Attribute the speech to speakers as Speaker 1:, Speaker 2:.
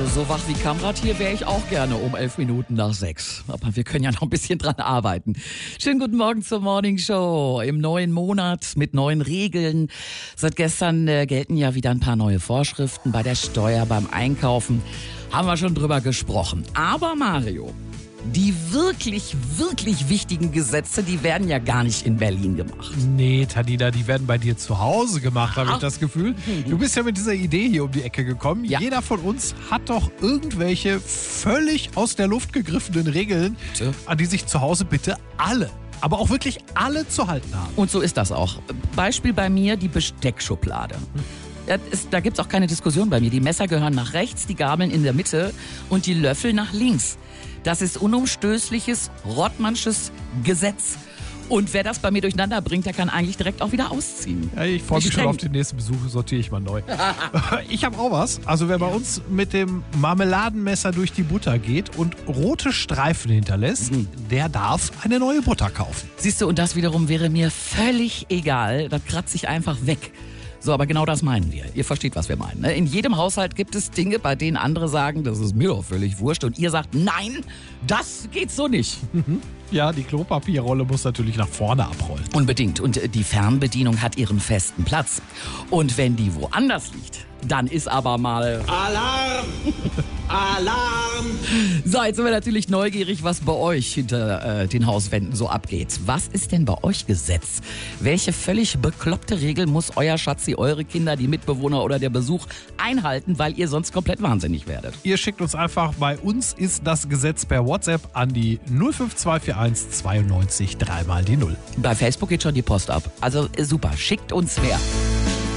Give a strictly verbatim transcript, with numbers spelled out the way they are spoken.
Speaker 1: Also so wach wie Kamrat hier wäre ich auch gerne um elf Minuten nach sechs. Aber wir können ja noch ein bisschen dran arbeiten. Schönen guten Morgen zur Morning Show. Im neuen Monat mit neuen Regeln. Seit gestern äh, gelten ja wieder ein paar neue Vorschriften bei der Steuer, beim Einkaufen. Haben wir schon drüber gesprochen. Aber Mario, die wirklich, wirklich wichtigen Gesetze, die werden ja gar nicht in Berlin gemacht.
Speaker 2: Nee, Tadina, die werden bei dir zu Hause gemacht, habe ich das Gefühl. Du bist ja mit dieser Idee hier um die Ecke gekommen.
Speaker 1: Ja.
Speaker 2: Jeder von uns hat doch irgendwelche völlig aus der Luft gegriffenen Regeln,
Speaker 1: Bitte?
Speaker 2: an die sich zu Hause bitte alle, aber auch wirklich alle zu halten haben.
Speaker 1: Und so ist das auch. Beispiel bei mir die Besteckschublade. Das ist, da gibt's auch keine Diskussion bei mir. Die Messer gehören nach rechts, die Gabeln in der Mitte und die Löffel nach links. Das ist unumstößliches, rottmannsches Gesetz. Und wer das bei mir durcheinander bringt, der kann eigentlich direkt auch wieder ausziehen.
Speaker 2: Ja, ich freue
Speaker 1: Wie
Speaker 2: mich schon
Speaker 1: streng.
Speaker 2: auf den nächsten Besuch, sortiere ich mal neu. Ich habe auch was. Also wer bei uns mit dem Marmeladenmesser durch die Butter geht und rote Streifen hinterlässt,
Speaker 1: Mhm.
Speaker 2: der darf eine neue Butter kaufen.
Speaker 1: Siehst du, und das wiederum wäre mir völlig egal. Das kratzt sich einfach weg. So, aber genau das meinen wir. Ihr versteht, was wir meinen. Ne? In jedem Haushalt gibt es Dinge, bei denen andere sagen, das ist mir doch völlig wurscht. Und ihr sagt, nein, das geht so nicht.
Speaker 2: Ja, die Klopapierrolle muss natürlich nach vorne abrollen.
Speaker 1: Unbedingt. Und äh, die Fernbedienung hat ihren festen Platz. Und wenn die woanders liegt, dann ist aber mal...
Speaker 3: Alarm! Alarm!
Speaker 1: So, jetzt sind wir natürlich neugierig, was bei euch hinter äh, den Hauswänden so abgeht. Was ist denn bei euch Gesetz? Welche völlig bekloppte Regel muss euer Schatzi, eure Kinder, die Mitbewohner oder der Besuch einhalten, weil ihr sonst komplett wahnsinnig werdet?
Speaker 2: Ihr schickt uns einfach, bei uns ist das Gesetz per WhatsApp an die null fünf zwei vier eins zweiundneunzig dreimal die null.
Speaker 1: Bei Facebook geht schon die Post ab. Also äh, super, schickt uns mehr.